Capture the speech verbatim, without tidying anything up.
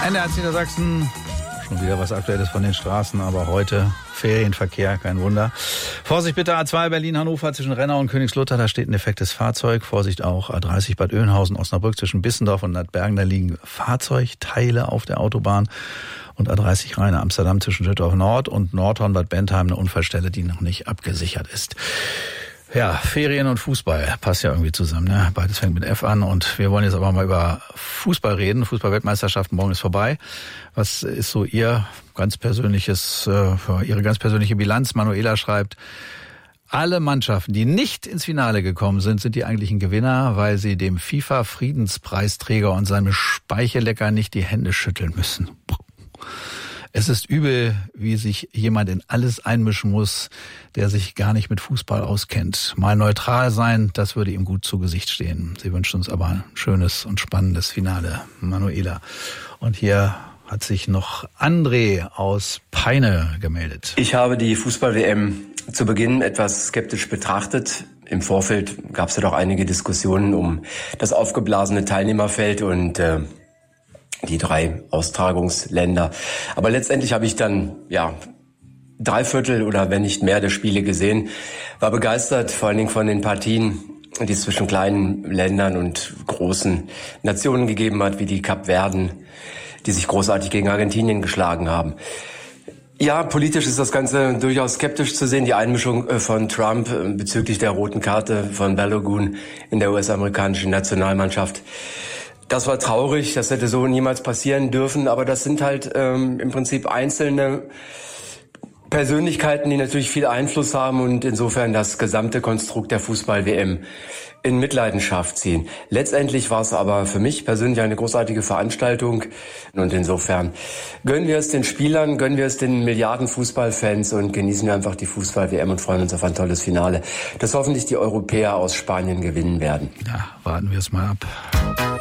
N D R Niedersachsen, schon wieder was Aktuelles von den Straßen, aber heute Ferienverkehr, kein Wunder. Vorsicht bitte A zwei Berlin-Hannover zwischen Rennau und Königslutter, da steht ein defektes Fahrzeug. Vorsicht auch A dreißig Bad Oeynhausen, Osnabrück zwischen Bissendorf und Nordbergen, da liegen Fahrzeugteile auf der Autobahn. Und A dreißig Rheine Amsterdam zwischen Düsseldorf Nord und Nordhorn Bad Bentheim, eine Unfallstelle, die noch nicht abgesichert ist. Ja, Ferien und Fußball passt ja irgendwie zusammen, ne? Beides fängt mit F an und wir wollen jetzt aber mal über Fußball reden. Fußball-Weltmeisterschaft morgen ist vorbei. Was ist so Ihr ganz persönliches, äh, Ihre ganz persönliche Bilanz? Manuela schreibt: Alle Mannschaften, die nicht ins Finale gekommen sind, sind die eigentlichen Gewinner, weil sie dem FIFA-Friedenspreisträger und seinem Speichellecker nicht die Hände schütteln müssen. Es ist übel, wie sich jemand in alles einmischen muss, der sich gar nicht mit Fußball auskennt. Mal neutral sein, das würde ihm gut zu Gesicht stehen. Sie wünschen uns aber ein schönes und spannendes Finale, Manuela. Und hier hat sich noch André aus Peine gemeldet. Ich habe die Fußball-W M zu Beginn etwas skeptisch betrachtet. Im Vorfeld gab es ja doch einige Diskussionen um das aufgeblasene Teilnehmerfeld und äh, die drei Austragungsländer. Aber letztendlich habe ich dann, ja, drei Viertel oder wenn nicht mehr der Spiele gesehen, war begeistert, vor allen Dingen von den Partien, die es zwischen kleinen Ländern und großen Nationen gegeben hat, wie die Kapverden, die sich großartig gegen Argentinien geschlagen haben. Ja, politisch ist das Ganze durchaus skeptisch zu sehen. Die Einmischung von Trump bezüglich der roten Karte von Balogun in der U S-amerikanischen Nationalmannschaft. Das war traurig, das hätte so niemals passieren dürfen, aber das sind halt ähm, im Prinzip einzelne Persönlichkeiten, die natürlich viel Einfluss haben und insofern das gesamte Konstrukt der Fußball-W M in Mitleidenschaft ziehen. Letztendlich war es aber für mich persönlich eine großartige Veranstaltung und insofern gönnen wir es den Spielern, gönnen wir es den Milliarden Fußballfans und genießen wir einfach die Fußball-W M und freuen uns auf ein tolles Finale, das hoffentlich die Europäer aus Spanien gewinnen werden. Ja, warten wir es mal ab.